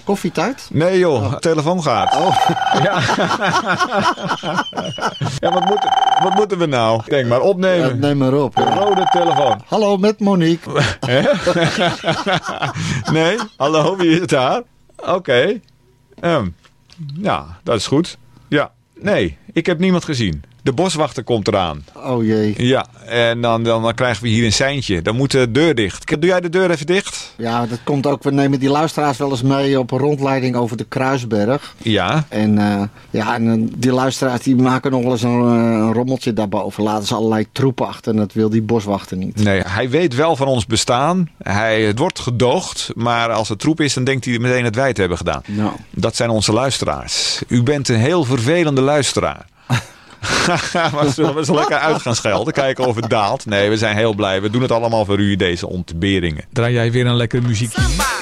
Koffietijd? Nee joh, telefoon gaat. Oh. Ja, ja wat moeten we nou? Denk maar, opnemen. Ja, neem maar op. Ja. Rode telefoon. Hallo, met Monique. Nee? Hallo, wie is het daar? Oké. Ja, dat is goed. Ja. Nee, ik heb niemand gezien. De boswachter komt eraan. Oh jee. Ja, en dan krijgen we hier een seintje. Dan moet de deur dicht. Doe jij de deur even dicht? Ja, dat komt ook. We nemen die luisteraars wel eens mee op een rondleiding over de Kruisberg. Ja. En die luisteraars die maken nog wel eens een rommeltje daarboven. Laten ze allerlei troep achter en dat wil die boswachter niet. Nee, hij weet wel van ons bestaan. Het wordt gedoogd. Maar als het troep is, dan denkt hij meteen dat wij het hebben gedaan. Nou. Dat zijn onze luisteraars. U bent een heel vervelende luisteraar. Maar zullen we eens lekker uit gaan schelden? Kijken of het daalt. Nee, we zijn heel blij. We doen het allemaal voor u, deze ontberingen. Draai jij weer een lekkere muziekje?